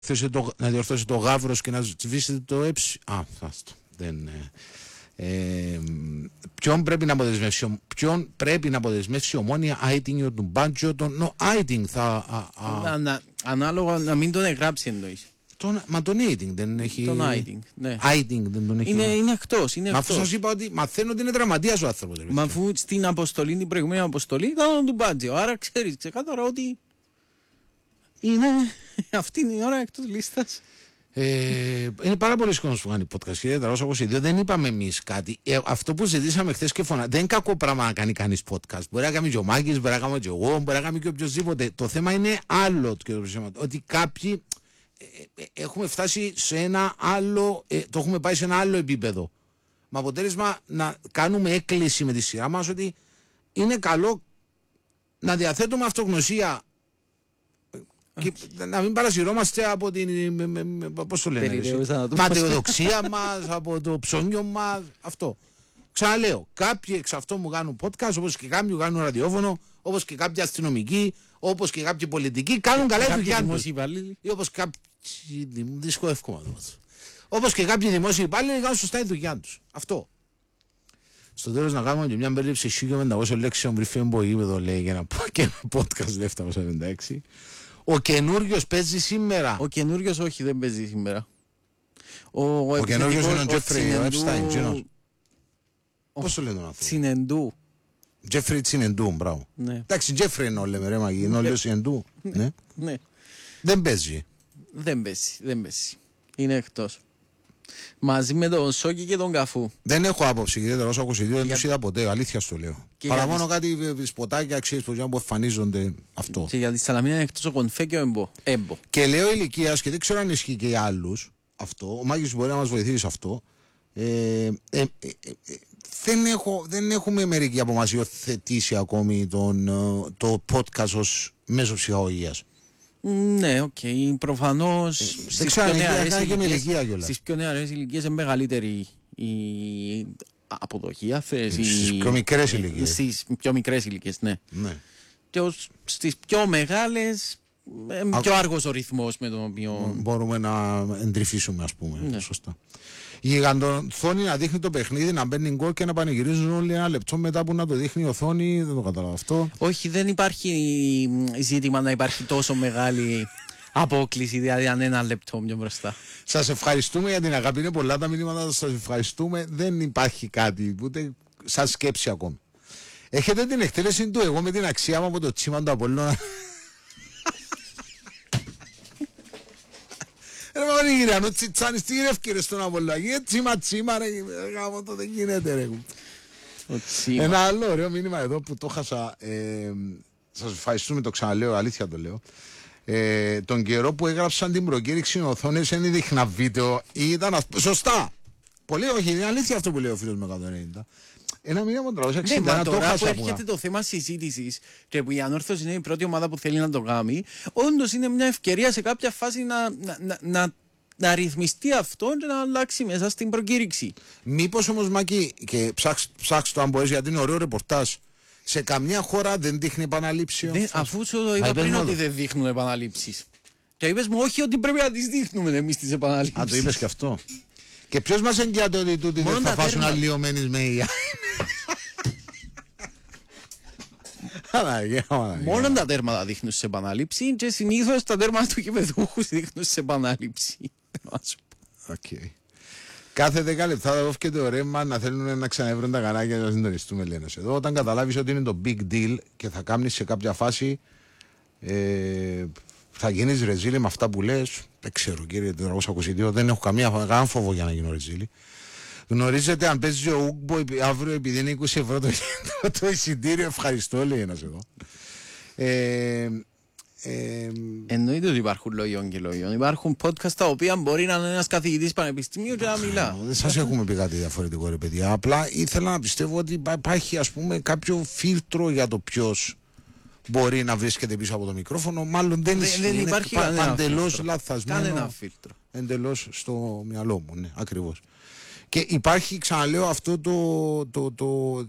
να διορθώσει το γάβρος και να σβήσει το έψι. Δεν... Ποιον πρέπει να αποδεσμεύσει η Ομόνοια, Άιτινγκ του Μπάντζο, τον Άιτινγκ ανάλογα να μην τον εγγράψει εννοείς. Μα τον Άιτινγκ δεν έχει. Τον Άιτινγκ, ναι. Άιτινγκ δεν τον έχει. Είναι εκτός. Μα αφού σας είπα ότι μαθαίνω ότι είναι τραυματίας ο άνθρωπος. Μα αφού στην αποστολή, την προηγούμενη αποστολή ήταν του Μπάντζο. Άρα ξέρεις ξεκάθαρα ότι είναι αυτή είναι η ώρα εκτός λίστας. Είναι πάρα πολλοί κόσμοι που κάνει podcast και ιδιαίτερα ως 22 δεν είπαμε εμείς κάτι. Αυτό που ζητήσαμε χθες και φωνά δεν είναι κακό πράγμα να κάνει κανείς podcast. Μπορεί να κάνει και ο Μάκης, μπορεί να κάνει και εγώ, μπορεί να κάνει και οποιοδήποτε. Το θέμα είναι άλλο, ότι κάποιοι έχουμε φτάσει σε ένα άλλο, το έχουμε πάει σε ένα άλλο επίπεδο. Με αποτέλεσμα να κάνουμε έκκληση με τη σειρά μας ότι είναι καλό να διαθέτουμε αυτογνωσία. Και να μην παρασυρώμαστε από την ματαιοδοξία μας, από το ψώνιο μας, αυτό. Ξαναλέω, κάποιοι εξ αυτών που κάνουν podcast, όπως και κάποιοι που κάνουν ραδιόφωνο, όπως και κάποιοι αστυνομικοί, όπως και κάποιοι πολιτικοί, κάνουν καλά τη δουλειά τους. Ή όπως κάποιοι, όπως και κάποιοι δημόσιοι υπάλληλοι κάνουν σωστά τη δουλειά τους. Αυτό. Στο τέλος να κάνουμε και μια περίληψη 1500 λέξεων πριν από γήπεδο, λέει, για να πω και ένα podcast δεύτερο 76. Ο καινούριος παίζει σήμερα. Ο καινούριος όχι, δεν παίζει σήμερα. Ο καινούριος είναι ο Τζέφρι Epstein. Πώς το λένε τον άνθρωπο? Τσινεντού. Τζέφρι Τσινεντού, μπράβο. Εντάξει, Τζέφρι είναι όλε, ρε μαγί, είναι όλε Τσινεντού. Δεν παίζει. Δεν παίζει. Είναι εκτός. Μαζί με τον Σόκη και τον Καφού. Δεν έχω άποψη, ιδιαίτερα όσο 22 δεν τους είδα ποτέ, αλήθεια στο λέω. Παρά μόνο κάτι σποτάκια, ξέρεις που εμφανίζονται αυτό. Και για τη Σαλαμίνα είναι εκτός ο Κονφέ και ο Έμπο. Και λέω ηλικίας και δεν ξέρω αν ισχύει και για άλλους αυτό, ο Μάκης μπορεί να μας βοηθήσει σε αυτό. Δεν έχουμε μερικοί από μας υιοθετήσει ακόμη το podcast ως μέσο ψυχαγωγίας. Ναι, οκ. Προφανώς στις πιο νεαρές ηλικίες είναι μεγαλύτερη η αποδοχή. Στις πιο μικρές ηλικίες. Στις πιο μικρές ηλικίες, ναι. Και στις πιο μεγάλες πιο άργος ο ρυθμός με τον οποίο μπορούμε να εντρυφήσουμε, ας πούμε. Σωστά. Η γιγαντοθόνη να δείχνει το παιχνίδι, να μπαίνει γκολ και να πανηγυρίζουν όλοι ένα λεπτό μετά που να το δείχνει η οθόνη. Δεν το καταλαβαίνω αυτό. Όχι, δεν υπάρχει ζήτημα να υπάρχει τόσο μεγάλη απόκληση, δηλαδή αν ένα λεπτό πιο μπροστά. Σας ευχαριστούμε για την αγάπη. Είναι πολλά τα μηνύματα. Σας ευχαριστούμε. Δεν υπάρχει κάτι, ούτε σαν σκέψη ακόμη. Έχετε την εκτέλεση του εγώ με την αξία μου από το τσίμα του Απόλλωνα. Ρε Πανηγυριανό, τσιτσάνεις τι γρεύκαιρες στον Απολλάκη, τσίμα ρε, γάμο το δεν γίνεται ρε. Ένα άλλο ωραίο μήνυμα εδώ που το χάσα, σας ευχαριστούμε, το ξαναλέω, αλήθεια το λέω. Τον καιρό που έγραψαν την προκήρυξη οι οθόνες δεν δείχνα βίντεο, ήταν σωστά. Πολύ όχι, είναι αλήθεια αυτό που λέει ο φίλος με 190. Ένα μήνυμα μου τραβούσε 61, το χάσα. Που έρχεται το θέμα συζήτησης και που η Ανόρθωση είναι η πρώτη ομάδα που θέλει να το κάνει, όντως είναι μια ευκαιρία σε κάποια φάση να ρυθμιστεί αυτό και να αλλάξει μέσα στην προκήρυξη. Μήπως όμως, Μάκη, και ψάξ το αν μπορείς, γιατί είναι ωραίο ρεπορτάζ, σε καμιά χώρα δεν δείχνει επαναλήψεις. Αφού σου το είπα πριν ότι δεν δείχνουν επαναλήψεις. Και είπες μου όχι ότι πρέπει να τις δείχνουμε εμείς τις επαναλήψεις. Α, το είπες και αυτό. Και ποιος μας εγγυάται ότι τούτοι δεν θα φάσουν αλλοιωμένες με η Μόνο τα τέρματα δείχνουν σε επανάληψη και συνήθως τα τέρματα του κηπεδούχου δείχνουν σε επανάληψη. Κάθε 10 λεπτά θα δόφηκε το ρεύμα να θέλουν να ξαναεύρουν τα κανάλια και να συντονιστούμε, λένε εδώ. Όταν καταλάβεις ότι είναι το big deal και θα κάνεις σε κάποια φάση, θα γίνεις ρεζίλη με αυτά που λες. Δεν ξέρω, κύριε 422, δεν έχω κανένα φόβο για να γίνω ρεζίλη. Γνωρίζετε αν παίζει ο Ούγκμπο αύριο επειδή είναι 20 ευρώ το εισιτήριο, ευχαριστώ, λέει ένας εδώ. Εννοείται ότι υπάρχουν λόγιον και λόγιον. Υπάρχουν podcast τα οποία μπορεί να είναι ένας καθηγητής πανεπιστημίου και να μιλά. Δεν σας έχουμε πει κάτι διαφορετικό, ρε παιδιά. Απλά ήθελα να πιστεύω ότι υπάρχει, ας πούμε, κάποιο φίλτρο για το ποιος μπορεί να βρίσκεται πίσω από το μικρόφωνο. Μάλλον δεν υπάρχει παντελώς λαθασμένο. Κανένα φίλτρο. Εντελώς στο μυαλό μου, ναι, ακριβώς. Και υπάρχει, ξαναλέω, αυτό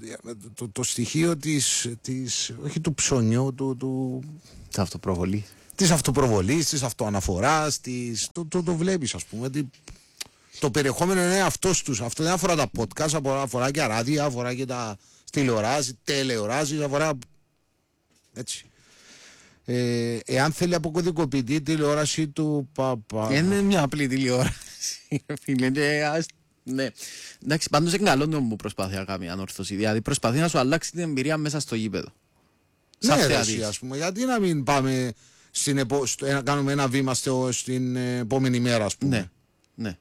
το στοιχείο της όχι του ψωνιού, το αυτοπροβολή. της αυτοπροβολής, της αυτοαναφοράς, το βλέπεις ας πούμε. Το περιεχόμενο είναι αυτός τους. Αυτό δεν αφορά τα podcast, αφορά και ράδια, αφορά και τα τηλεοράσεις, αφορά έτσι. Εάν θέλει αποκωδικοποιητή τηλεόραση του Είναι μια απλή τηλεόραση. Ναι. Εντάξει, πάντως είναι καλό που προσπαθεί να κάνει ανόρθωση. Δηλαδή προσπαθεί να σου αλλάξει την εμπειρία μέσα στο γήπεδο. Ναι, ρε, ας πούμε. Γιατί να μην πάμε να κάνουμε ένα βήμα στην επόμενη μέρα, ας πούμε. Ναι.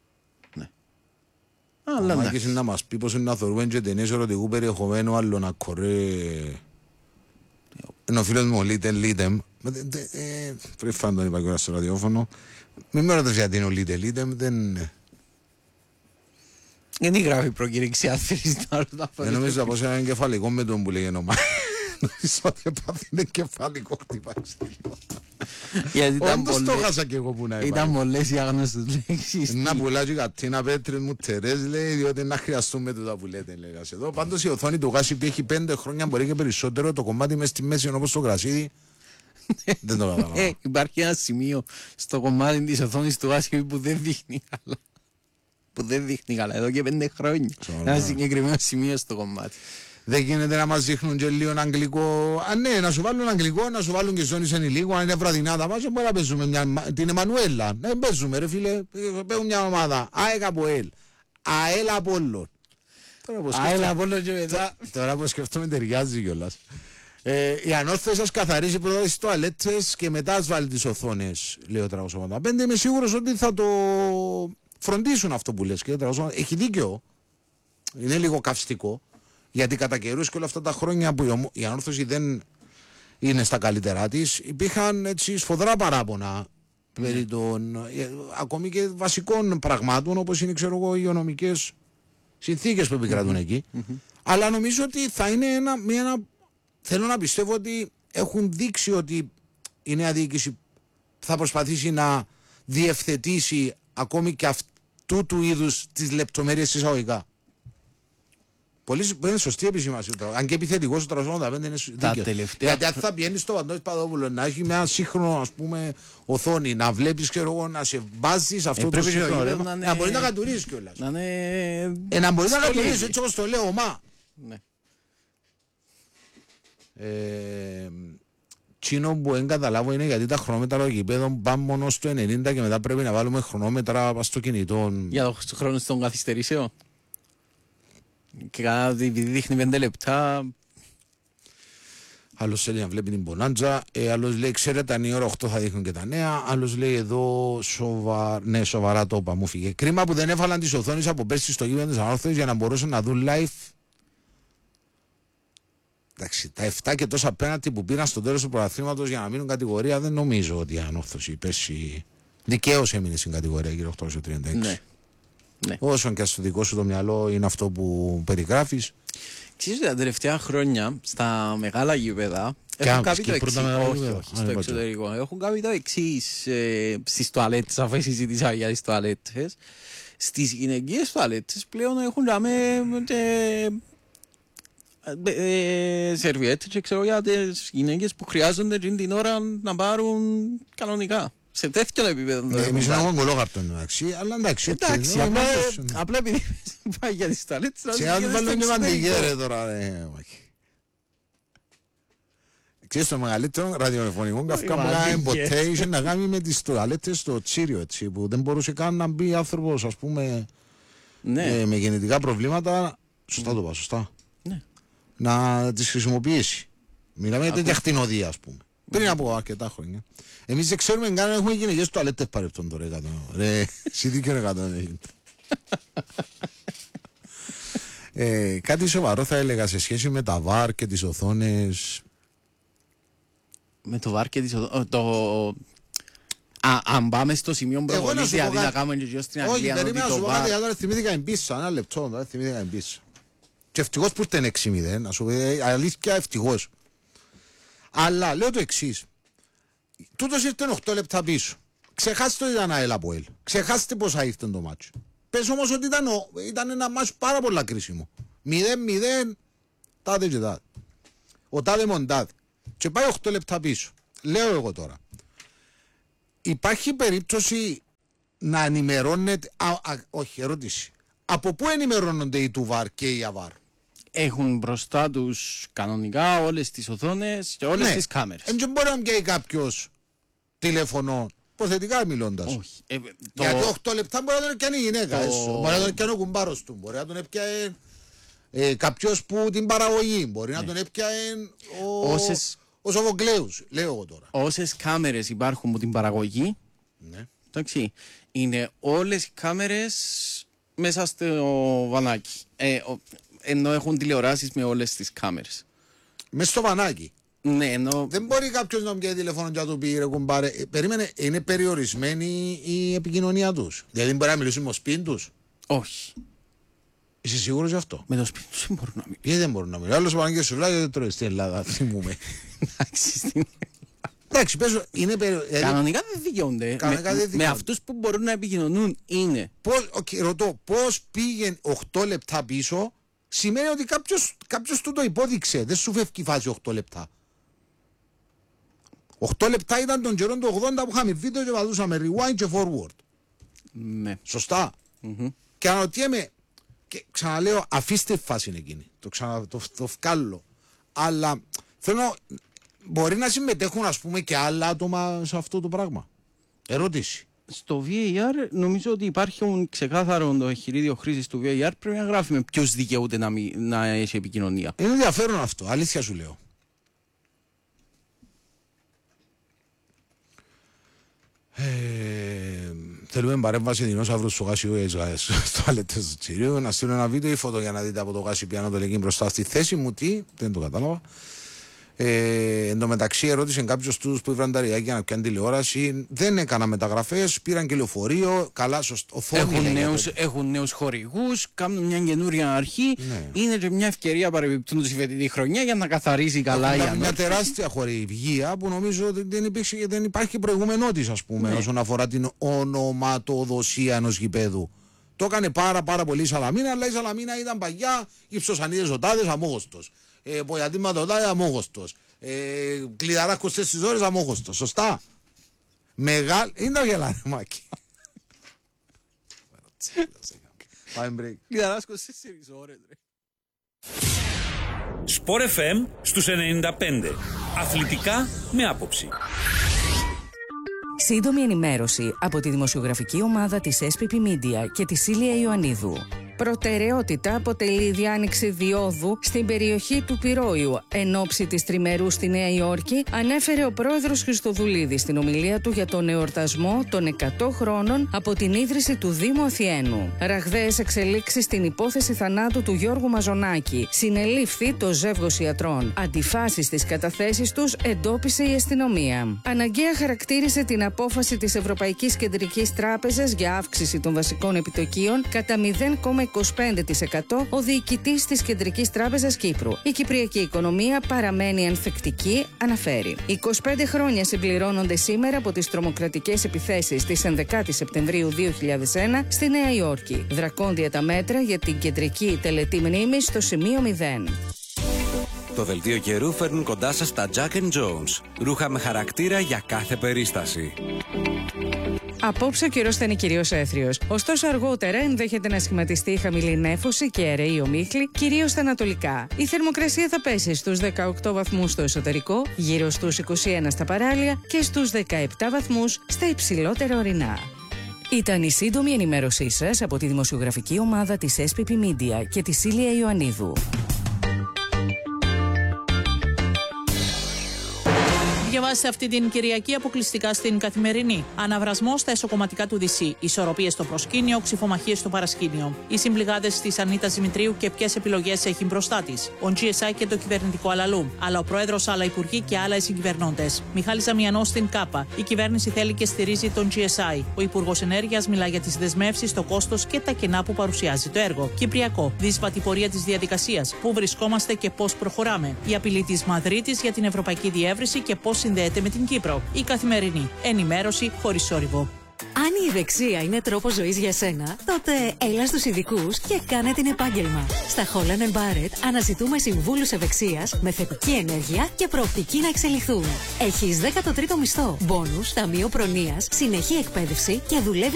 Αλλά εντάξει. Να μας πει πως είναι να θεωρούμε και ταινίες ερωτικού περιεχομένου, άλλο να κορέ. Είναι ο φίλος μου ο Λίτεμ. Πριν φάνε τον είπα και στο ραδιόφωνο. Μην με ρωτάς γιατί είναι ο Λίτεμ. Δεν γράφει προκήρυξη άθρης. Δεν νομίζω να πω σε ένα εγκεφαλικό με τον που λέγει όνομα. Νομίζω ότι έπαθε είναι εγκεφαλικό χτυπάει. Όντως το χάσα και εγώ που να είπα. Ήταν πολλές οι άγνωστες λέξεις. Να πουλάζει κατίνα πέτρες μου τερές λέει, διότι να χρειαστούμε τούτα που λέτε. Πάντως η οθόνη του Γάσι που έχει 5 χρόνια μπορεί και περισσότερο, το κομμάτι μες στη μέση όπως το γρασίδι. Δεν το καταλαβαίνω. Υπάρχει ένα σημείο στο κομμάτι της οθόνης του Γάσι που δεν δείχνει καλά. Που δεν δείχνει καλά εδώ και 5 χρόνια. Ένα συγκεκριμένο σημείο στο κομμάτι. Δεν γίνεται να μας δείχνουν και λίγο αγγλικό. Ναι, να σου βάλουν αγγλικό, να σου βάλουν και ζώνης ενηλίκου. Αν είναι βραδινά τα μάτια, μπορεί να παίζουμε την Εμμανουέλα. Παίζουμε, ρε φίλε. Παίζουμε μια ομάδα. ΑΕΚ Αποέλ. ΑΕΛ Απόλλων. ΑΕΛ Απόλλων και μετά. Τώρα που σκεφτόμαι ταιριάζει κιόλας. Η ανόρθωση σας καθαρίζει πρώτα τις τουαλέτες και μετά ας βάλει τις οθόνες, λέει ο 385. Είμαι σίγουρος ότι θα το φροντίσουν αυτό που λες. Έχει δίκιο. Είναι λίγο καυστικό. Γιατί κατά καιρούς και όλα αυτά τα χρόνια που η ανόρθωση δεν είναι στα καλύτερά της, υπήρχαν έτσι σφοδρά παράπονα περί των ακόμη και βασικών πραγμάτων, όπως είναι ξέρω εγώ οι υγειονομικές συνθήκες που επικρατούν εκεί. Αλλά νομίζω ότι θα είναι θέλω να πιστεύω ότι έχουν δείξει ότι η νέα διοίκηση θα προσπαθήσει να διευθετήσει ακόμη και αυτού του είδους τις λεπτομέρειες εισαγωγικά. Πολύ είναι σωστή επισήμανση. Αν και επιθετικός ο 385 είναι δίκαιος. Γιατί αν θα πηγαίνεις στο Παντώνης Παδόπουλο να έχει μια σύγχρονο ας πούμε οθόνη, να βλέπεις ξέρω εγώ να σε βάζεις αυτό το σύγχρονο ρεύμα, να μπορεί να κατουρίσεις κιόλας. Να μπορεί να κατουρίσεις έτσι όπως το λέω ομά. Τσίνο που δεν καταλάβω είναι γιατί τα χρονόμετρα των γηπέδων πάνε μόνο στο 90 και μετά πρέπει να βάλουμε χρονόμετρα στο κινητό. Για το χρόνο των καθυστερήσεων. Και επειδή δείχνει 5 λεπτά. Άλλος θέλει να βλέπει την Πονάντζα, άλλος λέει ξέρετε αν η ώρα 8 θα δείχνουν και τα νέα, άλλος λέει εδώ ναι, σοβαρά το είπα, μου φύγε. Κρίμα που δεν έβαλαν τις οθόνες από πέρσι στο γήπεδο της ανόρθωσης για να μπορούσαν να δουν live. Εντάξει, τα 7 και τόσα πέναντι που πήραν στο τέλος του πρωταθλήματος για να μείνουν κατηγορία δεν νομίζω ότι η ανόρθωση πέρσι δικαίως έμεινε στην κατηγορία κύριε 836. Ναι. Όσον και στο δικό σου το μυαλό είναι αυτό που περιγράφεις. Ξέρεις τα τελευταία χρόνια στα μεγάλα γήπεδα έχουν κάνει το εξής. Όχι, στο εξωτερικό. Έχουν κάνει το εξής στις τουαλέτες, αφού συζήτησα για τις τουαλέτες. Στις γυναικείες τουαλέτες πλέον έχουν κάνει σερβιέτες και ξέρω για τις γυναίκες που χρειάζονται την ώρα να πάρουν κανονικά. Σε τέτοιο επίπεδο. Εμείς έχουμε κολόγαρτο εντάξει, αλλά εντάξει. Εντάξει, απλά επειδή πάει για τις τουαλέτες. Σε αν βάλουν και μαντιγέρε τώρα. Ξέρεις το μεγαλύτερο ραδιοφωνικό καυκά που κάνει ποτέ είχε να κάνει με τις τουαλέτες στο Τσίριο έτσι, που δεν μπορούσε καν να μπει άνθρωπος ας πούμε με γενετικά προβλήματα. Σωστά το είπα, σωστά. Να τις χρησιμοποιήσει. Μιλάμε για τέτοια χτινοδία ας πούμε. Πριν από αρκετά χρόνια. Εμείς δεν ξέρουμε καν να έχουμε γυναικές τουαλέτες παρεπτών τώρα 100. Ρε, εσύ δίκαιο 100. Κάτι σοβαρό θα έλεγα σε σχέση με τα βαρ και τις οθόνες. Με το βαρ και τις οθόνες. Αν πάμε στο σημείο προβολής, δηλαδή να κάνουμε και στην Αγγλία. Όχι, περίμενα να σου πω κάτι, τώρα θυμήθηκα εμπίσω, ένα λεπτό, τώρα θυμήθηκα εμπίσω. Και ευτυχώς που ήρθε 6-0, να σου πω, αλήθεια ευτυχώς. Αλλά λέω το εξής. Τούτος ήρθε 8 λεπτά πίσω. Ξεχάστε ότι ήταν ΑΕΛ Αποέλ. Ξεχάστε πόσα ήρθε το μάτσο. Πες όμως ότι ήταν ένα μάτσο πάρα πολύ κρίσιμο. 0-0, τάδε και τάδε. Ο τάδε μοντάδε. Και πάει 8 λεπτά πίσω. Λέω εγώ τώρα. Υπάρχει περίπτωση να ενημερώνεται. Όχι, ερώτηση. Από πού ενημερώνονται η Τουβάρ και η Αβάρ? Έχουν μπροστά τους κανονικά όλες τις οθόνες και όλες τις κάμερες. Δεν μπορεί να πιάει κάποιος τηλέφωνο, υποθετικά μιλώντας. Όχι. Γιατί 8 λεπτά μπορεί να τον πιάνει η γυναίκα. Μπορεί να τον πιάνει ο κουμπάρος του. Μπορεί να τον έπιανε κάποιος που την παραγωγή. Μπορεί να τον έπιανε ο Σοφοκλέους. Λέω εγώ τώρα. Όσες κάμερες υπάρχουν από την παραγωγή, εντάξει, είναι όλες οι κάμερες μέσα στο βανάκι. Ενώ έχουν τηλεοράσεις με όλες τις κάμερες. Μέσα στο βανάκι. Ναι, ενώ... Δεν μπορεί κάποιος να πιάει τηλέφωνο και να του πει ρε κουμπάρε. Περίμενε, είναι περιορισμένη η επικοινωνία τους? Δηλαδή δεν μπορεί να μιλήσουν με το σπίτι τους? Όχι. Είσαι σίγουρος γι' αυτό? Με το σπίτι τους δεν μπορούν να μιλήσουν. Γιατί δεν μπορούν να μιλήσουν? Άλλος ο Παναγιώτης Σουβλάκης δεν τρώει στην Ελλάδα, θυμούμε. Εντάξει, πες, είναι κανονικά δεν δικαιούνται. Με αυτούς που μπορούν να επικοινωνούν είναι. Ρωτώ, πώς πήγαινε 8 λεπτά πίσω? Σημαίνει ότι κάποιος του το υπόδειξε. Δεν σου φεύγει η φάση 8 λεπτά. 8 λεπτά ήταν τον καιρό του 80 που είχαμε βίντεο και βαδούσαμε rewind και forward. Ναι. Σωστά. Και αναρωτιέμαι, και ξαναλέω, αφήστε η φάση εκείνη. Το βγάλω. Αλλά θέλω, μπορεί να συμμετέχουν ας πούμε και άλλα άτομα σε αυτό το πράγμα. Ερώτηση. Στο VAR νομίζω ότι υπάρχει ξεκάθαρο το εγχειρίδιο χρήσης του VAR. Πρέπει να γράφει με ποιος δικαιούται να έχει επικοινωνία. Είναι ενδιαφέρον αυτό, αλήθεια σου λέω. Θέλουμε παρέμβαση δεινόσαυρου στο γάσιο στο αλέτες του Τσιρίου. Να στείλω ένα βίντεο ή φωτο για να δείτε από το γάσιο πιάνω το λέγει μπροστά στη θέση μου. Τι, δεν το κατάλαβα. Εν τω μεταξύ, ερώτησε κάποιο του που ήβραν τα ριάκια να πιάνουν τηλεόραση. Δεν έκαναν μεταγραφές, πήραν και λεωφορείο. Καλά, σωστό. Έχουν νέους χορηγούς, κάνουν μια καινούρια αρχή. Ναι. Είναι και μια ευκαιρία παρεμπιπτόντως η φετινή χρονιά για να καθαρίσει καλά η ανόρθωση. Μια τεράστια χορηγία που νομίζω ότι δεν υπάρχει προηγούμενό της, ας πούμε, όσον αφορά την ονοματοδοσία ενός γηπέδου. Το έκανε πάρα πολύ η Σαλαμίνα, αλλά η Σαλαμίνα ήταν παγιά, γυψοσανίδες ζωτάδες, αμόγωστος. Πογιατήματα ζωτάδες, αμόγωστος. Κλειδαρά 24 ώρες, αμόγωστος. Σωστά. Μεγάλη. Είναι τα γελάνε, Μάκη. Πάμε break. Κλειδαρά 24 ώρες, ρε. Sport FM στους 95. Αθλητικά με άποψη. Σύντομη ενημέρωση από τη δημοσιογραφική ομάδα της SPP Media και τη Σίλια Ιωαννίδου. Προτεραιότητα αποτελεί η διάνοιξη διόδου στην περιοχή του Πυρόιου. Εν ώψη της τριμερού στη Νέα Υόρκη, ανέφερε ο πρόεδρος Χριστοδουλίδης στην ομιλία του για τον εορτασμό των 100 χρόνων από την ίδρυση του Δήμου Αθιένου. Ραγδαίες εξελίξεις στην υπόθεση θανάτου του Γιώργου Μαζονάκη. Συνελήφθη το ζεύγος ιατρών. Αντιφάσεις στις καταθέσεις τους εντόπισε η αστυνομία. Αναγκαία χαρακτήρισε την απόφαση της Ευρωπαϊκής Κεντρικής Τράπεζας για αύξηση των βασικών επιτοκίων κατά 0,25% ο διοικητής της Κεντρικής Τράπεζας Κύπρου. Η κυπριακή οικονομία παραμένει ανθεκτική, αναφέρει. 25 χρόνια συμπληρώνονται σήμερα από τις τρομοκρατικές επιθέσεις της 11 Σεπτεμβρίου 2001 στη Νέα Υόρκη. Δρακόντια τα μέτρα για την κεντρική τελετή μνήμης στο σημείο 0. Το δελτίο καιρού φέρνουν κοντά σας τα Jack & Jones. Ρούχα με χαρακτήρα για κάθε περίσταση. Απόψε ο καιρός θα είναι κυρίως έθριος. Ωστόσο, αργότερα ενδέχεται να σχηματιστεί χαμηλή νέφωση και αραιή ομίχλη, κυρίως στα ανατολικά. Η θερμοκρασία θα πέσει στους 18 βαθμούς στο εσωτερικό, γύρω στους 21 στα παράλια και στους 17 βαθμούς στα υψηλότερα ορεινά. Ήταν η σύντομη ενημέρωσή σας από τη δημοσιογραφική ομάδα της SPP Media και τη Σίλια Ιωαννίδου. Διαβάστε αυτή την Κυριακή αποκλειστικά στην Καθημερινή. Αναβρασμό στα εσωκομματικά του Δυσί. Ισορροπίες στο προσκήνιο, ξυφομαχίες στο παρασκήνιο. Οι συμπληγάδες της Ανίτας Δημητρίου και ποιες επιλογές έχει μπροστά της. Ο GSI και το κυβερνητικό αλαλού. Αλλά ο πρόεδρος, άλλα υπουργοί και άλλα συγκυβερνώντες. Μιχάλης Ζαμιανός στην ΚΑΠΑ. Η κυβέρνηση θέλει και στηρίζει τον GSI. Ο Υπουργός Ενέργειας μιλά για τις δεσμεύσεις, το κόστος και τα κενά που παρουσιάζει το έργο. Κυπριακό. Δύσβατη πορεία της διαδικασίας. Πού βρισκόμαστε και πώς προχωράμε. Η απειλή της Μαδρίτης για την ευρωπαϊκή διεύρυνση και πώς συνδέεται με την Κύπρο. Η Καθημερινή. Ενημέρωση χωρίς θόρυβο. Αν η ευεξία είναι τρόπος ζωής για σένα, τότε έλα στους ειδικούς και κάνε την επάγγελμα. Στα Holland & Barrett αναζητούμε συμβούλους ευεξίας με θετική ενέργεια και προοπτική να εξελιχθούν. Έχεις 13ο μισθό, μπόνους, ταμείο προνοίας, συνεχή εκπαίδευση και δουλεύεις